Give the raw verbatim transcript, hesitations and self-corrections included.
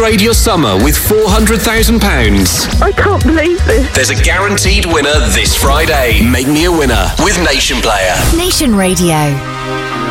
Upgrade your summer with four hundred thousand pounds. I can't believe this. There's a guaranteed winner this Friday. Make me a winner with Nation Player. Nation Radio.